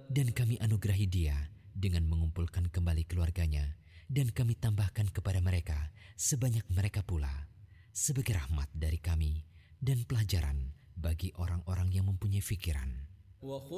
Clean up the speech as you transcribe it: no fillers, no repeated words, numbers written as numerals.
Dan kami anugerahi dia dengan mengumpulkan kembali keluarganya, dan kami tambahkan kepada mereka sebanyak mereka pula, sebagai rahmat dari kami dan pelajaran bagi orang-orang yang mempunyai fikiran.